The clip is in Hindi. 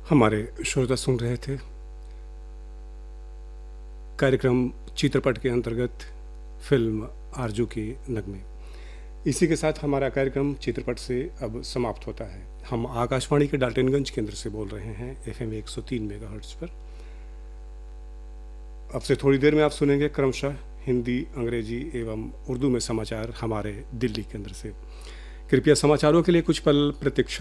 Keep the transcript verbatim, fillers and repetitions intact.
हमारे श्रोता सुन रहे थे कार्यक्रम चित्रपट के अंतर्गत फिल्म आरजू के नगमे। इसी के साथ हमारा कार्यक्रम चित्रपट से अब समाप्त होता है। हम आकाशवाणी के डाल्टनगंज केंद्र से बोल रहे हैं एफएम एक सौ तीन मेगाहर्ट्ज पर। अब से थोड़ी देर में आप सुनेंगे क्रमशः हिंदी, अंग्रेजी एवं उर्दू में समाचार हमारे दिल्ली केंद्र से। कृपया समाचारों के लिए कुछ पल प्रतीक्षा